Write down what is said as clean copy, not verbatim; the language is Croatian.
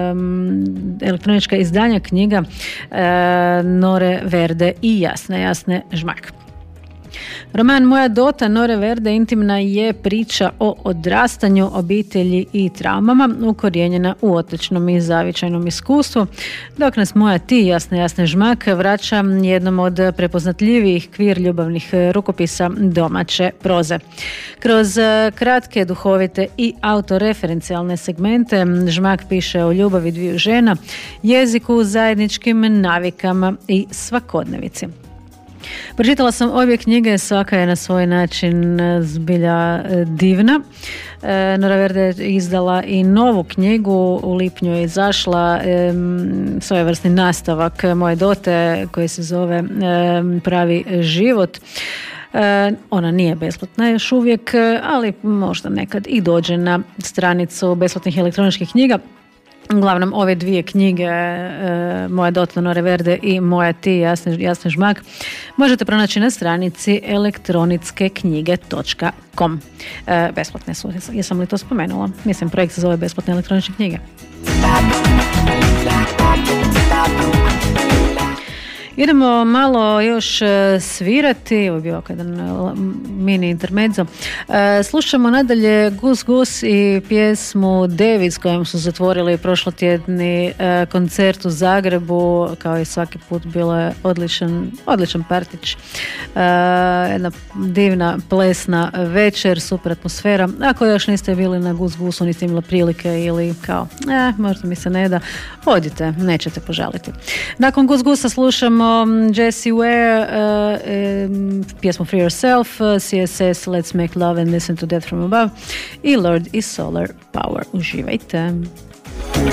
elektronička izdanja knjiga Nore Verde i Jasne Žmak. Roman Moja Dota Nore Verde intimna je priča o odrastanju, obitelji i traumama ukorijenjena u otočnom i zavičajnom iskustvu, dok nas Moja ti Jasne Žmak vraća jednom od prepoznatljivijih kvir ljubavnih rukopisa domaće proze. Kroz kratke, duhovite i autoreferencijalne segmente Žmak piše o ljubavi dviju žena, jeziku, zajedničkim navikama i svakodnevici. Pročitala sam obje knjige, svaka je na svoj način zbilja divna. Nora Verde je izdala i novu knjigu, u lipnju je izašla svojevrsni nastavak Moje Dote koji se zove Pravi život. Ona nije besplatna još uvijek, ali možda nekad i dođe na stranicu besplatnih elektroničkih knjiga. Uglavnom, ove dvije knjige, Moja Dota Nore Verde i Moja ti Jasne Žmak, možete pronaći na stranici elektronickeknjige.com. Besplatne su, jesam li to spomenula? Mislim, projekt se zove Besplatne elektroničke knjige. Idemo malo još svirati, ovo je bio jedan mini intermezzo. Slušamo nadalje Gus Gus i pjesmu Devi s kojom su zatvorili prošlotjedni koncert u Zagrebu. Kao i svaki put bilo je odličan partić. Jedna divna plesna večer, super atmosfera. Ako još niste bili na Gus Gusu, niste imali prilike ili kao, možda mi se ne da, odite, nećete požaliti. Nakon Gus Gusa slušamo Jessie Ware, pjesmu Free Yourself, CSS Let's Make Love and Listen to Death from Above i Lord is Solar Power. Uživajte!